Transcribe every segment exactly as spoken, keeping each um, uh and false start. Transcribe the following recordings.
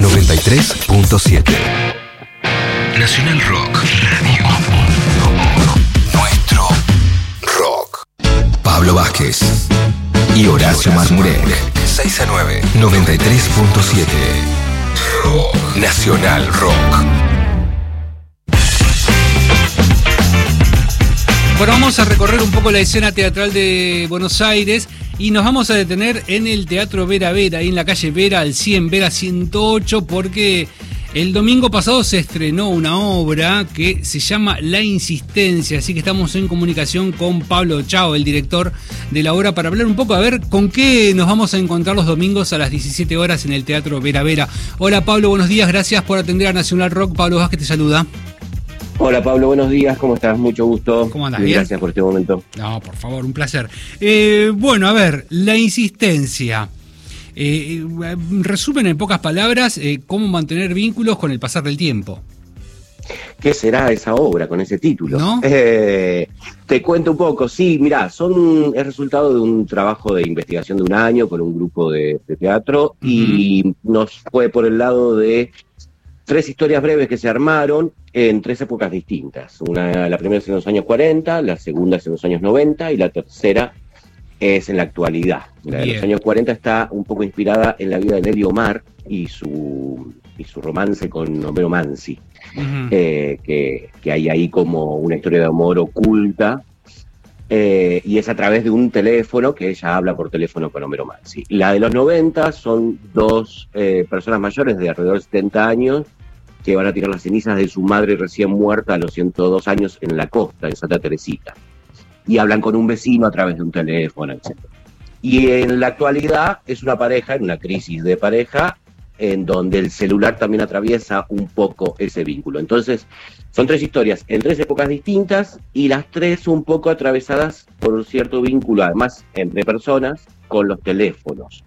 noventa y tres punto siete. Nacional Rock Radio. Nuestro rock. Pablo Vázquez y Horacio Mazmurek. seis a nueve. noventa y tres punto siete. Rock. Nacional Rock. Bueno, vamos a recorrer un poco la escena teatral de Buenos Aires y nos vamos a detener en el Teatro Vera Vera, ahí en la calle Vera, al cien, Vera ciento ocho, porque el domingo pasado se estrenó una obra que se llama La Insistencia, así que estamos en comunicación con Pablo Chao, el director de la obra, para hablar un poco, a ver con qué nos vamos a encontrar los domingos a las diecisiete horas en el Teatro Vera Vera. Hola Pablo, buenos días, gracias por atender a Nacional Rock. Pablo Vázquez te saluda. Hola Pablo, buenos días, ¿cómo estás? Mucho gusto. ¿Cómo andás? Bien. ¿Bien? Gracias por este momento. No, por favor, un placer. Eh, bueno, a ver, La Insistencia. Eh, resumen en pocas palabras eh, cómo mantener vínculos con el pasar del tiempo. ¿Qué será esa obra con ese título? ¿No? Eh, te cuento un poco. Sí, mirá, son, es resultado de un trabajo de investigación de un año con un grupo de, de teatro, uh-huh. y nos fue por el lado de tres historias breves que se armaron en tres épocas distintas. Una, la primera es en los años cuarenta, la segunda es en los años noventa y la tercera es en la actualidad. La de Bien. los años cuarenta está un poco inspirada en la vida de Nelly Omar y su, y su romance con Homero Mansi, uh-huh. eh, que, que hay ahí como una historia de amor oculta, eh, y es a través de un teléfono que ella habla por teléfono con Homero Mansi. La de los noventa son dos eh, personas mayores de alrededor de setenta años que van a tirar las cenizas de su madre recién muerta a los ciento dos años en la costa, en Santa Teresita. Y hablan con un vecino a través de un teléfono, etcétera. Y en la actualidad es una pareja, en una crisis de pareja, en donde el celular también atraviesa un poco ese vínculo. Entonces, son tres historias en tres épocas distintas y las tres un poco atravesadas por un cierto vínculo, además, entre personas, con los teléfonos.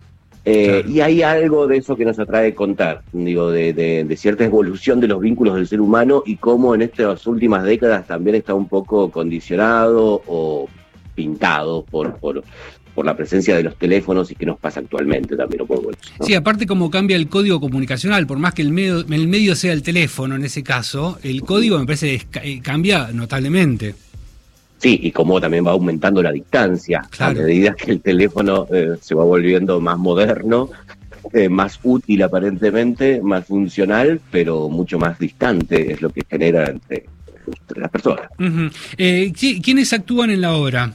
Eh, claro. Y hay algo de eso que nos atrae contar, digo, de, de, de cierta evolución de los vínculos del ser humano y cómo en estas últimas décadas también está un poco condicionado o pintado por, por, por la presencia de los teléfonos y qué nos pasa actualmente también un poco, ¿no? Sí, aparte cómo cambia el código comunicacional, por más que el medio, el medio sea el teléfono en ese caso, el código me parece que cambia notablemente. Sí, y cómo también va aumentando la distancia, claro, a medida que el teléfono eh, se va volviendo más moderno, eh, más útil aparentemente, más funcional, pero mucho más distante es lo que genera entre, entre las personas. Uh-huh. Eh, ¿Quiénes actúan en la obra?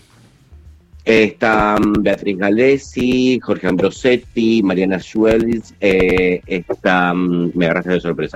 Está um, Beatriz Galesi, Jorge Ambrosetti, Mariana Schwelz, eh, está, um, me agarraste de sorpresa,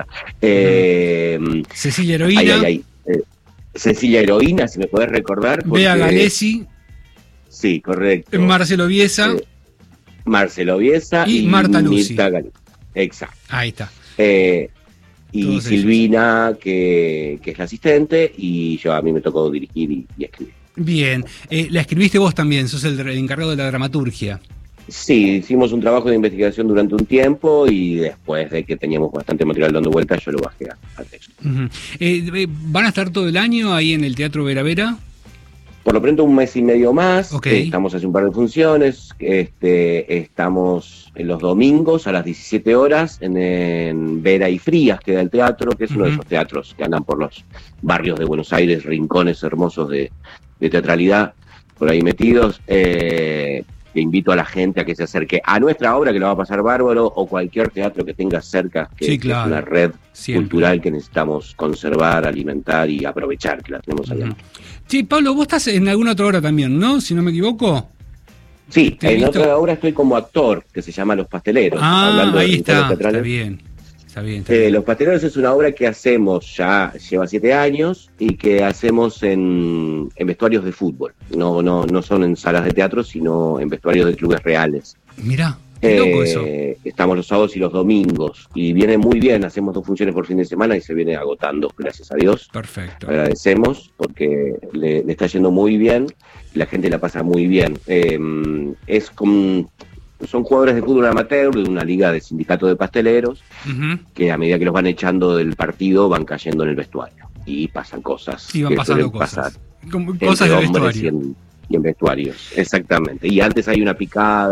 eh, uh-huh. Cecilia Heroína. Ay, ay, ay, eh, Cecilia Heroína, si me podés recordar. Porque... Bea Galesi. Sí, correcto. Marcelo Biesa. Eh, Marcelo Biesa y, y Marta Lucy. Mirta Galesi. Exacto. Ahí está. Eh, y Todos Silvina, que, que es la asistente, y yo a mí me tocó dirigir y, y escribir. Bien. Eh, la escribiste vos también, sos el, el encargado de la dramaturgia. Sí, hicimos un trabajo de investigación durante un tiempo y después de que teníamos bastante material dando vueltas, yo lo bajé al texto. Uh-huh. eh, ¿Van a estar todo el año ahí en el Teatro Vera Vera? Por lo pronto un mes y medio más, okay. Estamos haciendo un par de funciones, este, estamos en los domingos a las diecisiete horas en, en Vera y Frías, queda el teatro, que es uh-huh. uno de esos teatros que andan por los barrios de Buenos Aires, rincones hermosos de, de teatralidad, por ahí metidos. Eh, que invito a la gente a que se acerque a nuestra obra, que lo va a pasar bárbaro, o cualquier teatro que tenga cerca, que, sí, claro. que es una red Siempre. cultural que necesitamos conservar, alimentar y aprovechar, que la tenemos allá. Uh-huh. Sí, Pablo, vos estás en alguna otra obra también, ¿no? Si no me equivoco. Sí, en otra obra estoy como actor, que se llama Los Pasteleros. Ah, hablando ahí de está, está bien. Está bien, está eh, bien. Los Pasteleros es una obra que hacemos, ya lleva siete años, y que hacemos en, en vestuarios de fútbol. No, no, no son en salas de teatro, sino en vestuarios de clubes reales. Mirá, qué loco eh, eso. Estamos los sábados y los domingos, y viene muy bien, hacemos dos funciones por fin de semana y se viene agotando, gracias a Dios. Perfecto. Agradecemos, porque le, le está yendo muy bien, la gente la pasa muy bien. Eh, es como... Son jugadores de fútbol amateur de una liga de sindicato de pasteleros, uh-huh. que a medida que los van echando del partido van cayendo en el vestuario y pasan cosas. Y van pasando cosas. Como cosas de vestuario. Y en, y en vestuarios, exactamente. Y antes hay una picada,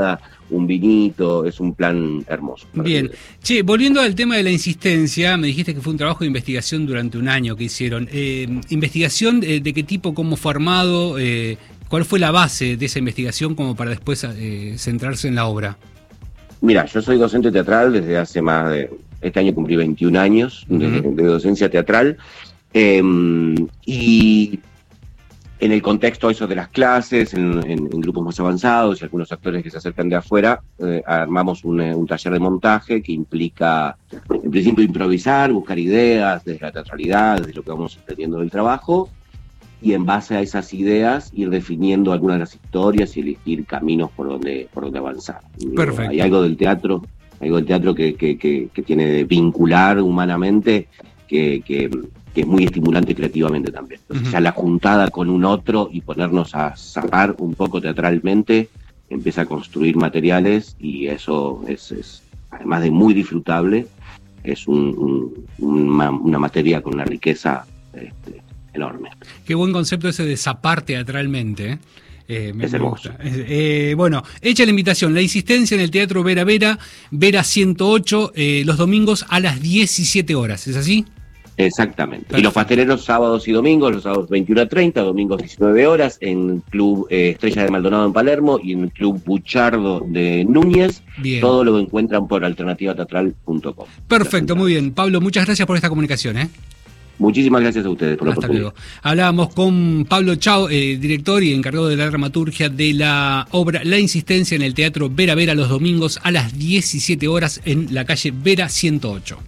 un vinito, es un plan hermoso. Bien. Che, volviendo al tema de la insistencia, me dijiste que fue un trabajo de investigación durante un año que hicieron. Eh, ¿Investigación eh, de qué tipo, cómo fue armado? Eh, ¿Cuál fue la base de esa investigación como para después eh, centrarse en la obra? Mira, yo soy docente teatral desde hace más de... Este año cumplí veintiún años uh-huh. de, de docencia teatral. Eh, y en el contexto eso de las clases, en, en, en grupos más avanzados y algunos actores que se acercan de afuera, eh, armamos un, un taller de montaje que implica, en principio, improvisar, buscar ideas desde la teatralidad, desde lo que vamos entendiendo del trabajo, y en base a esas ideas ir definiendo algunas de las historias y elegir caminos por donde, por donde avanzar. Perfecto. Hay algo del teatro, hay algo del teatro que, que, que, que tiene de vincular humanamente, que... que que es muy estimulante creativamente también. Entonces, uh-huh. ya la juntada con un otro y ponernos a zapar un poco teatralmente, empieza a construir materiales y eso es, es además de muy disfrutable, es un, un, una, una materia con una riqueza este, enorme. Qué buen concepto ese de zapar teatralmente, ¿eh? Eh, me es hermoso. Gusta. Eh, bueno, hecha la invitación, la insistencia en el Teatro Vera Vera, Vera ciento ocho, eh, los domingos a las diecisiete horas, ¿es así? Exactamente. Perfecto. Y los pasteleros sábados y domingos, los sábados veintiuno a treinta, domingos diecinueve horas, en el Club eh, Estrella de Maldonado en Palermo y en el Club Buchardo de Núñez. Bien. Todo lo encuentran por alternativa teatral punto com. Perfecto, muy bien. Pablo, muchas gracias por esta comunicación, ¿eh? Muchísimas gracias a ustedes por la Hasta oportunidad. Luego. Hablábamos con Pablo Chao, eh, director y encargado de la dramaturgia de la obra La Insistencia en el Teatro Vera Vera, los domingos a las diecisiete horas en la calle Vera ciento ocho.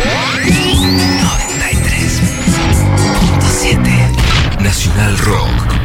noventa y tres punto siete Nacional Rock.